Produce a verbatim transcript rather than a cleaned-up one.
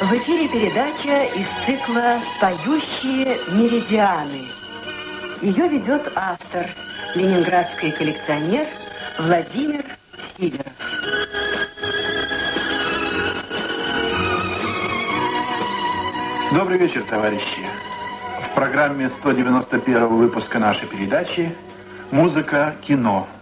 В эфире передача из цикла «Поющие меридианы». Ее ведет автор, ленинградский коллекционер Владимир Сидоров. Добрый вечер, товарищи. В программе сто девяносто первого выпуска нашей передачи «Музыка, кино».